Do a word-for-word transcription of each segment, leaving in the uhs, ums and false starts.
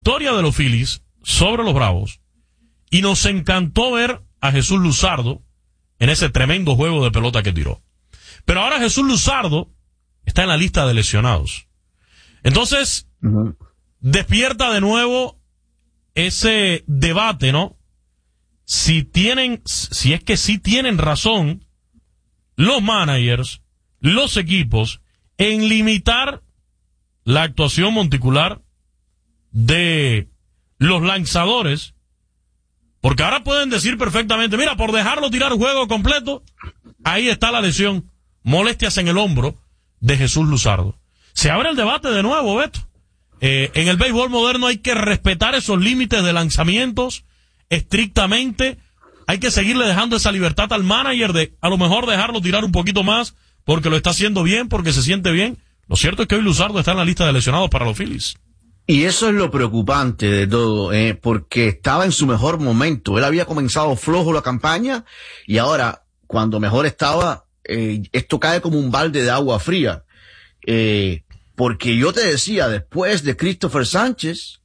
victoria de los Phillies sobre los Bravos y nos encantó ver a Jesús Luzardo en ese tremendo juego de pelota que tiró. Pero ahora Jesús Luzardo está en la lista de lesionados. Entonces, uh-huh. despierta de nuevo ese debate, ¿no? Si tienen, si es que sí tienen razón los managers, los equipos, en limitar la actuación monticular de los lanzadores, porque ahora pueden decir perfectamente, mira, por dejarlo tirar juego completo, ahí está la lesión, molestias en el hombro de Jesús Luzardo. Se abre el debate de nuevo, Beto. Eh, en el béisbol moderno hay que respetar esos límites de lanzamientos estrictamente. Hay que seguirle dejando esa libertad al manager de a lo mejor dejarlo tirar un poquito más porque lo está haciendo bien, porque se siente bien. Lo cierto es que hoy Luzardo está en la lista de lesionados para los Phillies. Y eso es lo preocupante de todo, eh, porque estaba en su mejor momento. Él había comenzado flojo la campaña y ahora, cuando mejor estaba, eh, esto cae como un balde de agua fría. Eh, porque yo te decía, después de Christopher Sánchez,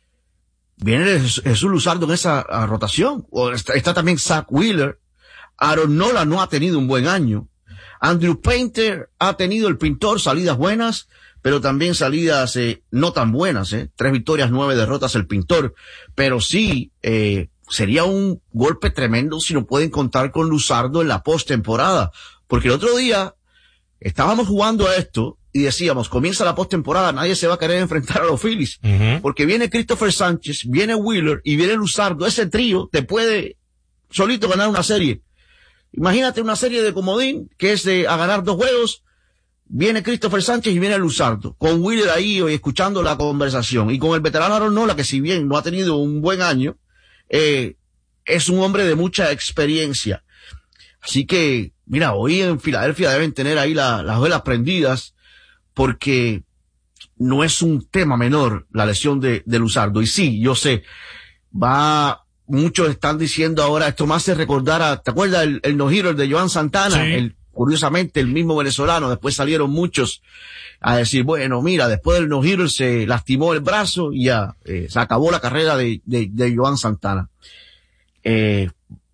viene Jesús Luzardo en esa a, rotación. O está, está también Zach Wheeler. Aaron Nola no ha tenido un buen año. Andrew Painter ha tenido, el pintor, salidas buenas, pero también salidas eh, no tan buenas. Eh. Tres victorias, nueve derrotas el pintor. Pero sí, eh, sería un golpe tremendo si no pueden contar con Luzardo en la postemporada. Porque el otro día estábamos jugando a esto y decíamos, comienza la postemporada, nadie se va a querer enfrentar a los Phillies. Uh-huh. Porque viene Christopher Sánchez, viene Wheeler y viene Luzardo. Ese trío te puede solito ganar una serie. Imagínate una serie de comodín que es de a ganar dos juegos. Viene Christopher Sánchez y viene Luzardo, con Wheeler ahí hoy escuchando la conversación. Y con el veterano Aaron Nola, que si bien no ha tenido un buen año, eh, es un hombre de mucha experiencia. Así que, mira, hoy en Filadelfia deben tener ahí la, las velas prendidas, porque no es un tema menor la lesión de, de Luzardo. Y sí, yo sé, va, muchos están diciendo ahora, esto me hace recordar a, ¿te acuerdas el, el no-hitter de Joan Santana? Sí. El, curiosamente, el mismo venezolano. Después salieron muchos a decir, bueno, mira, después del no-hitter se lastimó el brazo y ya, eh, se acabó la carrera de, de, de Joan Santana. Eh,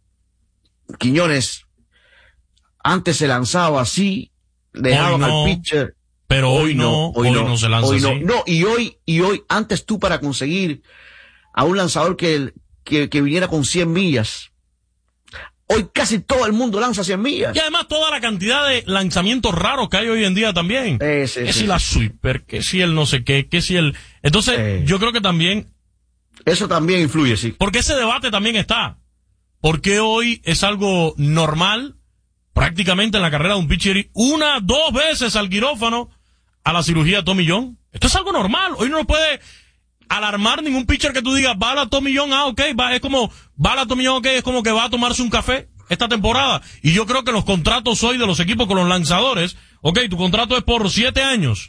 Quiñones, antes se lanzaba así, dejaban no, al pitcher. Pero hoy, hoy no, hoy, hoy no, no se lanza hoy así. No, no, y hoy, y hoy, antes tú para conseguir a un lanzador que, que, que viniera con cien millas, hoy casi todo el mundo lanza cien millas. Y además toda la cantidad de lanzamientos raros que hay hoy en día también. Eh, sí, que sí, si la sí. sweeper, que si el no sé qué, que si el... Entonces, eh, yo creo que también... Eso también influye, sí. Porque ese debate también está. Porque hoy es algo normal, prácticamente en la carrera de un pitcher, una, dos veces al quirófano a la cirugía Tommy John. Esto es algo normal. Hoy no nos puede alarmar ningún pitcher que tú digas, va a la Tommy John, ah, ok, va, es como, va a la Tommy John, ok, es como que va a tomarse un café esta temporada. Y yo creo que los contratos hoy de los equipos con los lanzadores, ok, tu contrato es por siete años.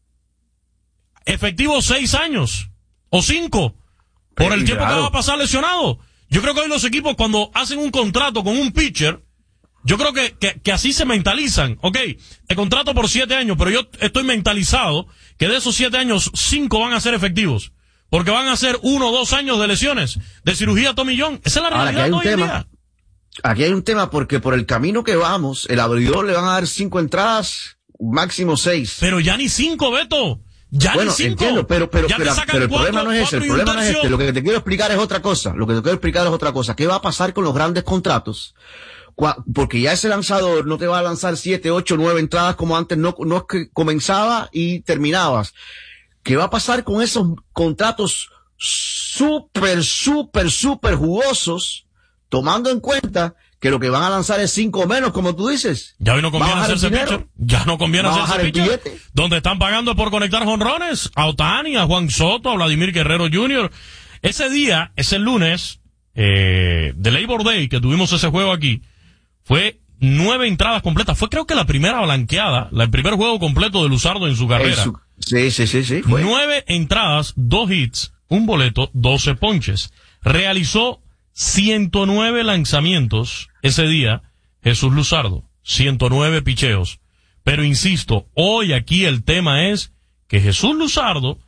Efectivo seis años. O cinco. Por el tiempo que va a pasar lesionado. Yo creo que hoy los equipos cuando hacen un contrato con un pitcher, yo creo que, que, que así se mentalizan. Ok, te contrato por siete años, pero yo estoy mentalizado que de esos siete años, cinco van a ser efectivos. Porque van a ser uno o dos años de lesiones, de cirugía Tommy John. Esa es la realidad de hoy en día. Aquí hay un tema porque por el camino que vamos, el abridor le van a dar cinco entradas, máximo seis. Pero ya ni cinco, Beto. Ya bueno, ni cinco. Entiendo, pero, pero, ya pero, pero el cuatro, problema no es ese, el problema no es este. Lo que te quiero explicar es otra cosa. Lo que te quiero explicar es otra cosa. ¿Qué va a pasar con los grandes contratos? Porque ya ese lanzador no te va a lanzar siete, ocho, nueve entradas como antes, no, no es que comenzaba y terminabas. ¿Qué va a pasar con esos contratos súper, súper, súper jugosos, tomando en cuenta que lo que van a lanzar es cinco menos, como tú dices? Ya hoy no conviene hacerse pitcher. Ya no conviene hacerse pitcher. Donde están pagando por conectar jonrones a Ohtani, a Juan Soto, a Vladimir Guerrero junior Ese día, ese lunes, eh, de Labor Day, que tuvimos ese juego aquí, fue nueve entradas completas. Fue creo que la primera blanqueada, la, el primer juego completo de Luzardo en su carrera. Su... Sí, sí, sí, sí. Fue. Nueve entradas, dos hits, un boleto, doce ponches. Realizó ciento nueve lanzamientos ese día Jesús Luzardo. ciento nueve picheos. Pero insisto, hoy aquí el tema es que Jesús Luzardo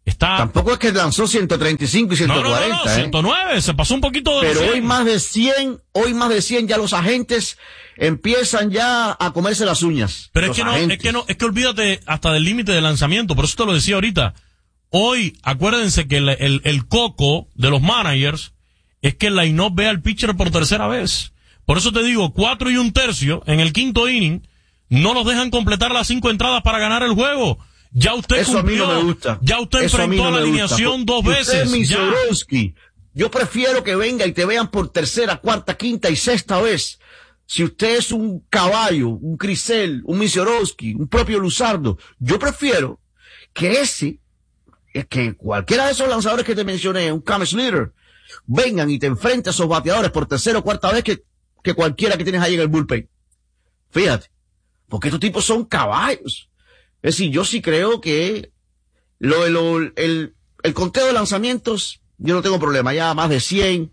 Está... Tampoco es que lanzó ciento treinta y cinco y ciento cuarenta. No, no, no, ¿eh? ciento nueve, se pasó un poquito de Pero cien. hoy más de cien, hoy más de cien, ya los agentes empiezan ya a comerse las uñas. Pero es que, no, es que no, es que olvídate hasta del límite de lanzamiento, por eso te lo decía ahorita. Hoy, acuérdense que el, el, el coco de los managers es que el line-up ve al pitcher por tercera vez. Por eso te digo, cuatro y un tercio en el quinto inning, no los dejan completar las cinco entradas para ganar el juego. Ya usted Eso cumplió, a mí no me gusta. Ya usted Eso enfrentó a, no la me alineación gusta. dos Y veces. Usted, ya. Misorowski, yo prefiero que venga y te vean por tercera, cuarta, quinta y sexta vez. Si usted es un caballo, un Crisel, un Misorowski, un propio Luzardo, yo prefiero que ese, que cualquiera de esos lanzadores que te mencioné, un Cam Slater, vengan y te enfrenten a esos bateadores por tercera o cuarta vez que, que cualquiera que tienes ahí en el bullpen. Fíjate, porque estos tipos son caballos. Es decir, yo sí creo que lo, lo, el, el conteo de lanzamientos, yo no tengo problema, ya más de cien.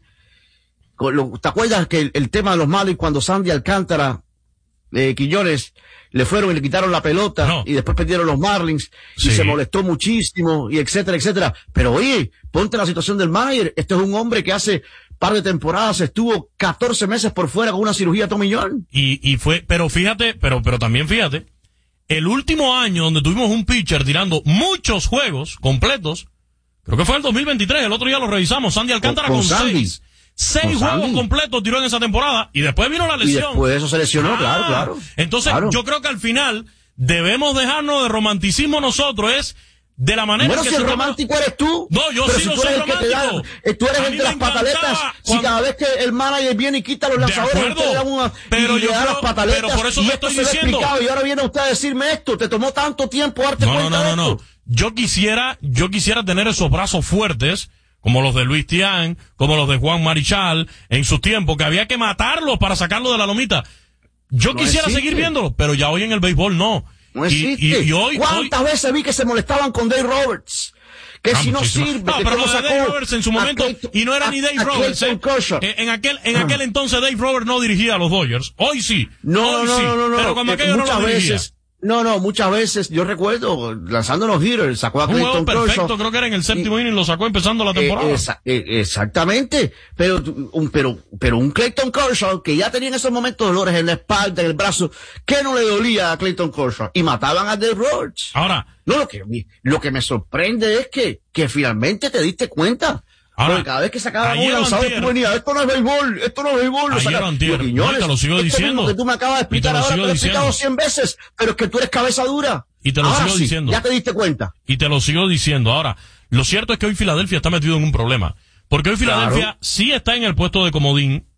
¿Te acuerdas que el, el tema de los Marlins cuando Sandy Alcántara, eh, Quiñones, le fueron y le quitaron la pelota no. y después perdieron los Marlins sí. y se molestó muchísimo y etcétera, etcétera? Pero oye, ponte la situación del manager. Este es un hombre que hace par de temporadas estuvo catorce meses por fuera con una cirugía tomillón. Y, y fue, pero fíjate, pero, pero también fíjate, el último año donde tuvimos un pitcher tirando muchos juegos completos, creo que fue el dos mil veintitrés, el otro día lo revisamos, Sandy Alcántara con, con seis. Seis con juegos Sandy. completos tiró en esa temporada y después vino la lesión. Y después eso se lesionó, ah, claro, claro. Entonces, claro. yo creo que al final debemos dejarnos de romanticismo nosotros, es de la manera bueno, que si se el romántico toma... eres tú. No, yo pero sí si no tú soy eres romántico. El que te da, tú eres el de las pataletas. Si cada vez que el manager viene y quita los lanzadores, usted le da una, pero y yo le da creo, las pataletas. Pero por eso y te esto estoy se diciendo. Lo he explicado, y ahora viene usted a decirme esto. Te tomó tanto tiempo darte no, cuenta no, no, de no, esto. no. Yo quisiera, yo quisiera tener esos brazos fuertes, como los de Luis Tián, como los de Juan Marichal, en su tiempo, que había que matarlos para sacarlo de la lomita. Yo no quisiera existe. seguir viéndolo, pero ya hoy en el béisbol no. No existe. Y, y, y hoy, ¿Cuántas hoy... veces vi que se molestaban con Dave Roberts? Que ah, si no muchísimo. sirve. No, pero lo de Dave Roberts en su momento, Clayton, y no era a, ni Dave Roberts. Eh, eh, en aquel, en aquel entonces Dave Roberts no dirigía a los Dodgers. Hoy sí. No, hoy no, sí. no, no, no. Pero cuando aquello muchas no lo dirigía. veces. No, no, muchas veces, yo recuerdo, lanzando los hitters, sacó a Clayton Kershaw. Un juego perfecto, Kershaw, creo que era en el séptimo y, inning, lo sacó empezando la temporada. Eh, esa, eh, exactamente, pero un, pero, pero un Clayton Kershaw, que ya tenía en esos momentos dolores en la espalda, en el brazo, que no le dolía a Clayton Kershaw, y mataban a Dave Roberts. Ahora. No, lo que, lo que me sorprende es que, que finalmente te diste cuenta. Ahora, porque cada vez que sacaban un lanzador, tú venías, esto no es béisbol, esto no es béisbol. Ayer o antier, no, te lo sigo diciendo. Es que tú me acabas de explicar ahora, te lo he explicado cien veces, pero es que tú eres cabeza dura. Y te lo ahora sigo sí, diciendo. Ya te diste cuenta. Y te lo sigo diciendo. Ahora, lo cierto es que hoy Filadelfia está metido en un problema. Porque hoy Filadelfia claro. sí está en el puesto de comodín,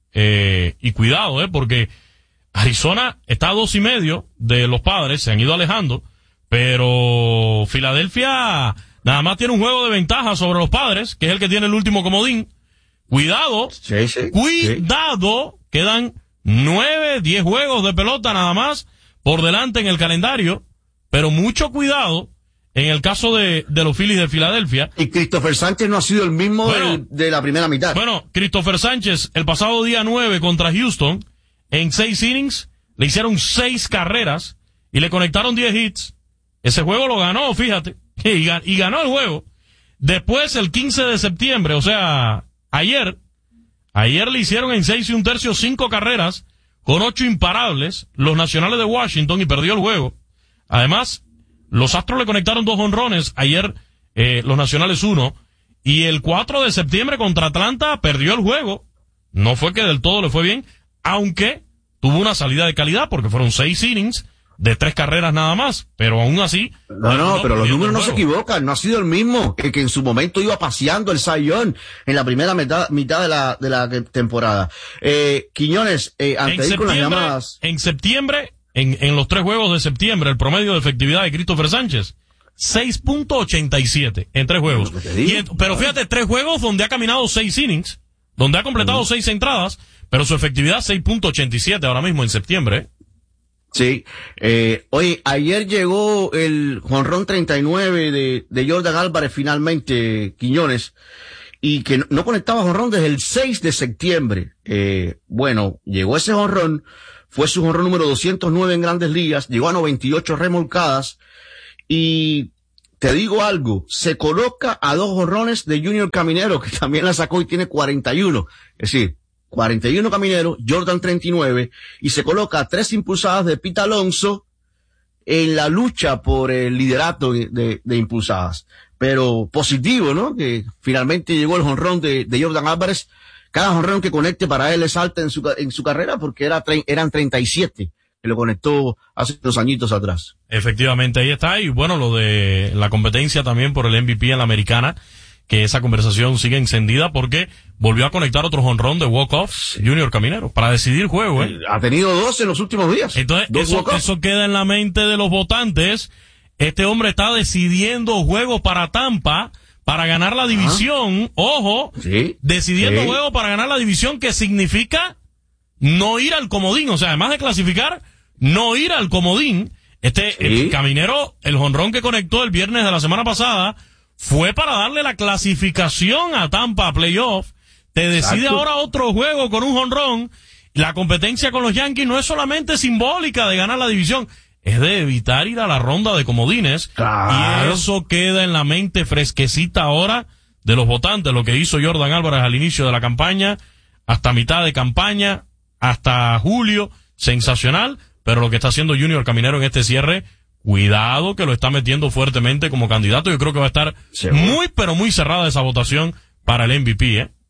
eh, y cuidado, eh, porque Arizona está a dos y medio de los Padres, se han ido alejando, pero Filadelfia nada más tiene un juego de ventaja sobre los Padres, que es el que tiene el último comodín. Cuidado, sí, sí, cuidado, sí. Quedan nueve, diez juegos de pelota nada más por delante en el calendario, pero mucho cuidado en el caso de, de los Phillies de Filadelfia. Y Christopher Sánchez no ha sido el mismo bueno, de, de la primera mitad. Bueno, Christopher Sánchez, el pasado día nueve contra Houston, en seis innings, le hicieron seis carreras y le conectaron diez hits. Ese juego lo ganó, fíjate. Y, y ganó el juego. Después, el quince de septiembre, o sea, ayer, ayer le hicieron en seis y un tercio cinco carreras con ocho imparables los Nacionales de Washington y perdió el juego. Además, los Astros le conectaron dos jonrones ayer, eh, los Nacionales uno, y el cuatro de septiembre contra Atlanta perdió el juego. No fue que del todo le fue bien, aunque tuvo una salida de calidad porque fueron seis innings de tres carreras nada más, pero aún así... No, no, no pero los números no se equivocan, no ha sido el mismo que, que en su momento iba paseando el Cy Young en la primera mitad, mitad de la de la temporada. Eh, Quiñones, eh, antes de ir con las llamadas... En septiembre, en, en los tres juegos de septiembre, el promedio de efectividad de Christopher Sánchez, seis punto ochenta y siete en tres juegos. Y en, pero fíjate, tres juegos donde ha caminado seis innings, donde ha completado uh-huh. seis entradas, pero su efectividad seis punto ochenta y siete ahora mismo en septiembre, ¿eh? Sí, eh, oye, ayer llegó el jonrón treinta y nueve de, de Jordan Álvarez finalmente, Quiñones, y que no, no conectaba jonrón desde el seis de septiembre. Eh, bueno, llegó ese jonrón, fue su jonrón número doscientos nueve en Grandes Ligas, llegó a noventa y ocho remolcadas, y te digo algo, se coloca a dos jonrones de Junior Caminero, que también la sacó y tiene cuarenta y uno. Es decir, cuarenta y uno Caminero, Jordan treinta y nueve, y se coloca a tres impulsadas de Pete Alonso en la lucha por el liderato de, de, de impulsadas. Pero positivo, ¿no? Que finalmente llegó el jonrón de, de Jordan Álvarez. Cada jonrón que conecte para él es alta en su, en su carrera, porque era, eran treinta y siete que lo conectó hace dos añitos atrás. Efectivamente, ahí está. Y bueno, lo de la competencia también por el M V P en la americana, que esa conversación sigue encendida porque volvió a conectar otro jonrón de walk-off, sí. Junior Caminero, para decidir juego, ¿eh? Ha tenido dos en los últimos días. Entonces, eso, eso queda en la mente de los votantes. Este hombre está decidiendo juegos para Tampa, para ganar la división. Ajá. Ojo, sí. decidiendo sí. juegos para ganar la división, que significa no ir al comodín. O sea, además de clasificar, no ir al comodín. Este sí. el Caminero, el jonrón que conectó el viernes de la semana pasada, fue para darle la clasificación a Tampa a playoff. Te decide Exacto. ahora otro juego con un jonrón. La competencia con los Yankees no es solamente simbólica de ganar la división, es de evitar ir a la ronda de comodines. Claro. Y eso queda en la mente fresquecita ahora de los votantes, lo que hizo Jordan Álvarez al inicio de la campaña, hasta mitad de campaña, hasta julio, sensacional. Pero lo que está haciendo Junior Caminero en este cierre, cuidado que lo está metiendo fuertemente como candidato. Yo creo que va a estar ¿Seguro? muy, pero muy cerrada esa votación para el M V P, ¿eh?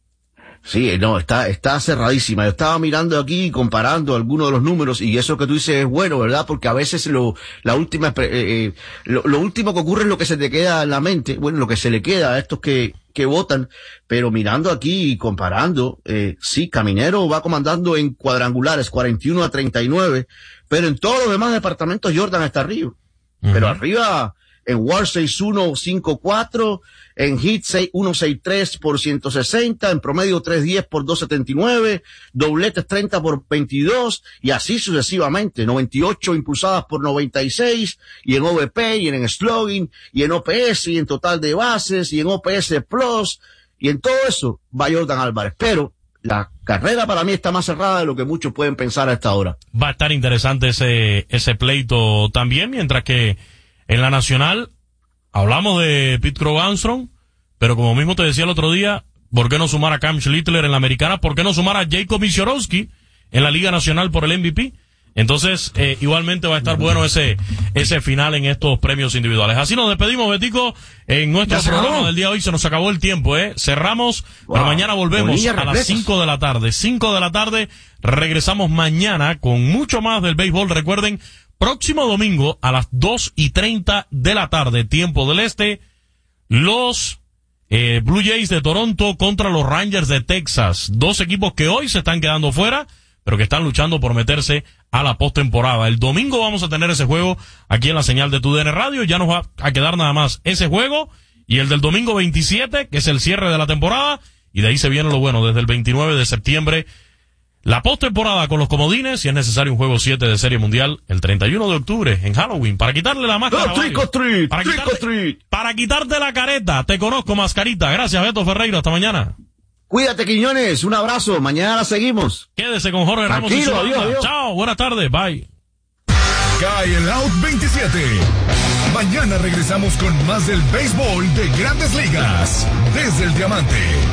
Sí, no, está, está cerradísima. Yo estaba mirando aquí y comparando algunos de los números, y eso que tú dices es bueno, ¿verdad? Porque a veces lo, la última, eh, eh, lo, lo último que ocurre es lo que se te queda en la mente, bueno, lo que se le queda a estos que, que votan, pero mirando aquí y comparando, eh, sí, Caminero va comandando en cuadrangulares, cuarenta y uno a treinta y nueve, pero en todos los demás departamentos Jordan está arriba. Uh-huh. Pero arriba, en W A R seis uno cinco cuatro, en Hit seis uno seis tres por ciento sesenta, en promedio tres diez por doscientos setenta y nueve, dobletes treinta por veintidós, y así sucesivamente, noventa y ocho impulsadas por noventa y seis, y en O V P, y en slugging, y en O P S, y en total de bases, y en O P S Plus, y en todo eso va Jordan Álvarez. Pero la carrera para mí está más cerrada de lo que muchos pueden pensar a esta hora. Va a estar interesante ese, ese pleito también, mientras que en la nacional hablamos de Pete Crow Armstrong, pero como mismo te decía el otro día, ¿por qué no sumar a Cam Schlittler en la americana? ¿Por qué no sumar a Jacob Misiorowski en la Liga Nacional por el M V P? Entonces, eh, igualmente va a estar bueno ese ese final en estos premios individuales. Así nos despedimos, Betico, en nuestro programa del día de hoy. Se nos acabó el tiempo, ¿eh? Cerramos, wow. Pero mañana volvemos Bonilla, a las cinco de la tarde. cinco de la tarde, regresamos mañana con mucho más del béisbol. Recuerden, próximo domingo a las dos y treinta de la tarde, tiempo del este, los eh, Blue Jays de Toronto contra los Rangers de Texas. Dos equipos que hoy se están quedando fuera, pero que están luchando por meterse a la postemporada. El domingo vamos a tener ese juego aquí en la señal de T U D N Radio. Ya nos va a quedar nada más ese juego y el del domingo veintisiete, que es el cierre de la temporada, y de ahí se viene lo bueno desde el veintinueve de septiembre. La postemporada con los comodines, si es necesario un juego siete de Serie Mundial, el treinta y uno de octubre, en Halloween, para quitarle la máscara. No, trick or treat, para, trick quitarte, or treat. para quitarte la careta. Te conozco, mascarita. Gracias, Beto Ferreira. Hasta mañana. Cuídate, Quiñones. Un abrazo. Mañana la seguimos. Quédese con Jorge Ramos y su banda. Adiós, adiós. Chao, buenas tardes. Bye. Cae el Out veintisiete. Mañana regresamos con más del béisbol de Grandes Ligas. Desde el Diamante.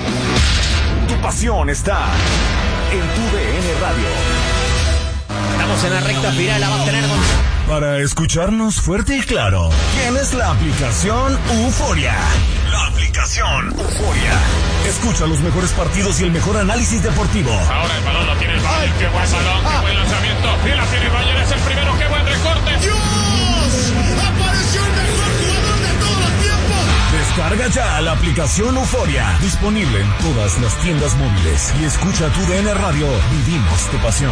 Tu pasión está en tu D N Radio. Estamos en la recta final, la va a tener con... Para escucharnos fuerte y claro, tienes la aplicación Euforia. La aplicación Euforia. Escucha los mejores partidos y el mejor análisis deportivo. Ahora el balón lo tiene el Bayern. Qué buen balón, qué buen lanzamiento. Y la tiene el Bayern, es el primero. Qué buen recorte. ¡Dios! ¡Apareció el mejor jugador de todos los tiempos! Descarga ya la aplicación Euforia. Disponible en todas las tiendas móviles. Y escucha tu D N Radio. Vivimos tu pasión.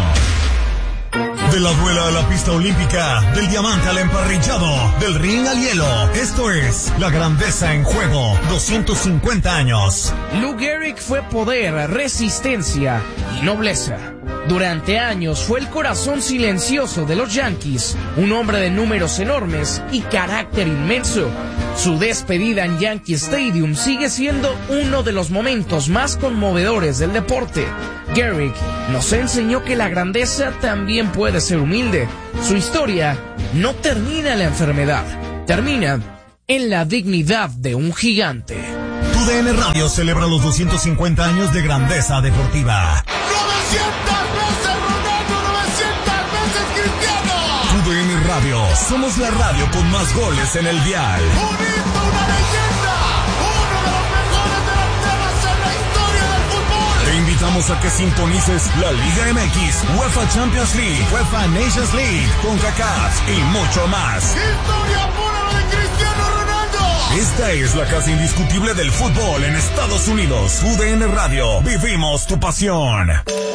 De la duela a la pista olímpica, del diamante al emparrillado, del ring al hielo. Esto es La Grandeza en Juego, doscientos cincuenta años. Lou Gehrig fue poder, resistencia y nobleza. Durante años fue el corazón silencioso de los Yankees, un hombre de números enormes y carácter inmenso. Su despedida en Yankee Stadium sigue siendo uno de los momentos más conmovedores del deporte. Gehrig nos enseñó que la grandeza también puede ser humilde. Su historia no termina en la enfermedad, termina en la dignidad de un gigante. Tu D N Radio celebra los doscientos cincuenta años de grandeza deportiva. novecientas veces Ronaldo, novecientas veces Cristiano. Tu D N Radio, somos la radio con más goles en el dial. Un hito, una leyenda, uno de los mejores delanteros en la historia del fútbol. Te invitamos a que sintonices la Liga M X, UEFA Champions League, UEFA Nations League, CONCACAF y mucho más. Historia pura de Cristiano Ronaldo. Esta es la casa indiscutible del fútbol en Estados Unidos. U D N Radio, vivimos tu pasión.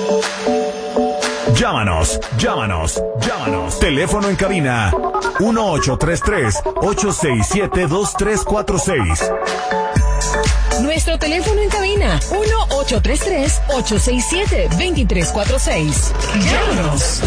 Llámanos, llámanos, llámanos. Teléfono en cabina uno ocho tres tres, ocho seis siete, dos tres cuatro seis. Nuestro teléfono en cabina uno ocho tres tres, ocho seis siete, dos tres cuatro seis. Llámanos.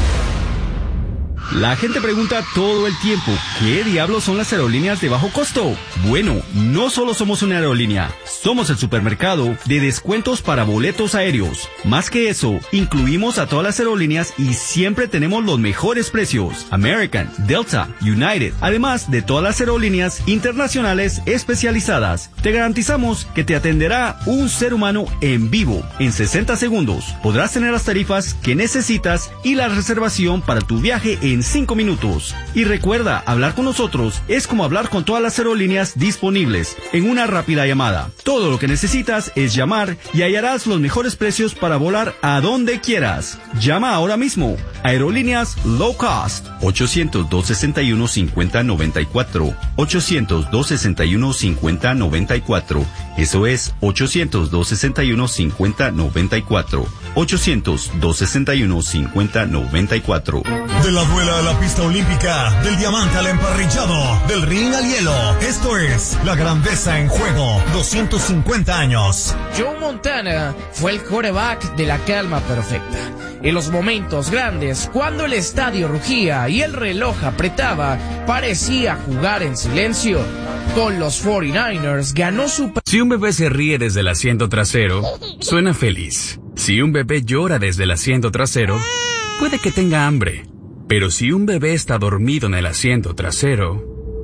La gente pregunta todo el tiempo, ¿qué diablos son las aerolíneas de bajo costo? Bueno, no solo somos una aerolínea, somos el supermercado de descuentos para boletos aéreos. Más que eso, incluimos a todas las aerolíneas y siempre tenemos los mejores precios. American, Delta, United, además de todas las aerolíneas internacionales especializadas. Te garantizamos que te atenderá un ser humano en vivo en sesenta segundos. Podrás tener las tarifas que necesitas y la reservación para tu viaje en cinco minutos. Y recuerda, hablar con nosotros es como hablar con todas las aerolíneas disponibles en una rápida llamada. Todo lo que necesitas es llamar y hallarás los mejores precios para volar a donde quieras. Llama ahora mismo. Aerolíneas Low Cost. ochocientos, dos sesenta y uno, cincuenta noventa y cuatro. ochocientos, dos sesenta y uno, cincuenta noventa y cuatro. Eso es ochocientos, dos sesenta y uno, cincuenta noventa y cuatro. ochocientos, dos sesenta y uno, cincuenta noventa y cuatro. De la duela a la pista olímpica, del diamante al emparrillado, del ring al hielo. Esto es la grandeza en juego. doscientos cincuenta años. Joe Montana fue el quarterback de la calma perfecta. En los momentos grandes, cuando el estadio rugía y el reloj apretaba, parecía jugar en silencio. Con los cuarenta y nueve ers ganó su... Si un bebé se ríe desde el asiento trasero, suena feliz. Si un bebé llora desde el asiento trasero, puede que tenga hambre. Pero si un bebé está dormido en el asiento trasero,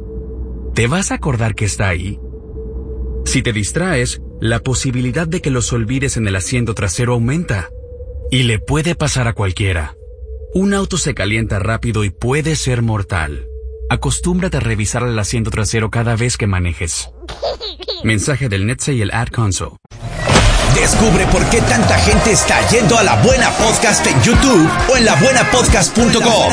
¿te vas a acordar que está ahí? Si te distraes, la posibilidad de que los olvides en el asiento trasero aumenta. Y le puede pasar a cualquiera. Un auto se calienta rápido y puede ser mortal. Acostúmbrate a revisar el asiento trasero cada vez que manejes. Mensaje del NHTSA y el Ad Council. Descubre por qué tanta gente está yendo a La Buena Podcast en YouTube o en la buena podcast punto com.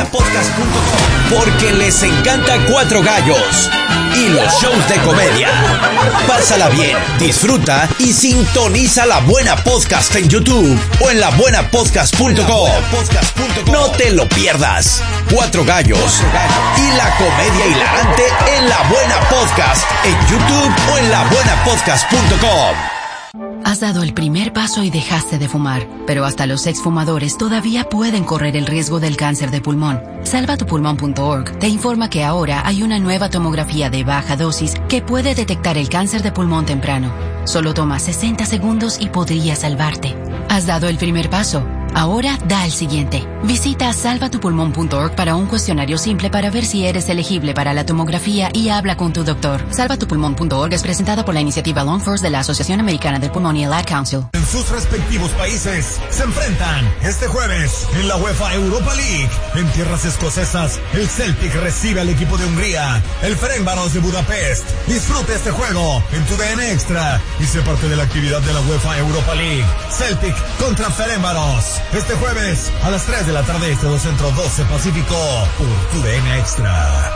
Porque les encanta Cuatro Gallos y los shows de comedia. Pásala bien, disfruta y sintoniza La Buena Podcast en YouTube o en la buena podcast punto com. No te lo pierdas. Cuatro Gallos y la comedia hilarante en La Buena Podcast en YouTube o en la buena podcast punto com. Has dado el primer paso y dejaste de fumar, pero hasta los exfumadores todavía pueden correr el riesgo del cáncer de pulmón. salva tu pulmón punto org te informa que ahora hay una nueva tomografía de baja dosis que puede detectar el cáncer de pulmón temprano. Solo toma sesenta segundos y podría salvarte. Has dado el primer paso. Ahora da el siguiente. Visita salva tu pulmón punto org para un cuestionario simple para ver si eres elegible para la tomografía y habla con tu doctor. salva tu pulmón punto org es presentada por la iniciativa Lung First de la Asociación Americana del Pulmón y el Ad Council. En sus respectivos países se enfrentan este jueves en la UEFA Europa League. En tierras escocesas, el Celtic recibe al equipo de Hungría, el Ferencváros de Budapest. Disfrute este juego en tu D N Extra y sé parte de la actividad de la UEFA Europa League. Celtic contra Ferencváros. Este jueves a las tres de la tarde, este dos Centro, doce Pacífico, por tu D N Extra.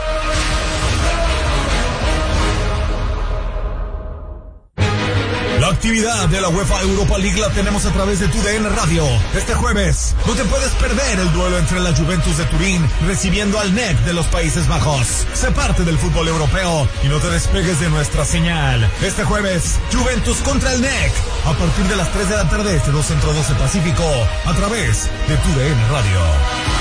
La actividad de la UEFA Europa League la tenemos a través de tu D N Radio. Este jueves no te puedes perder el duelo entre la Juventus de Turín recibiendo al N E C de los Países Bajos. Sé parte del fútbol europeo y no te despegues de nuestra señal. Este jueves, Juventus contra el N E C a partir de las tres de la tarde, este dos Centro, doce Pacífico, a través de tu D N Radio.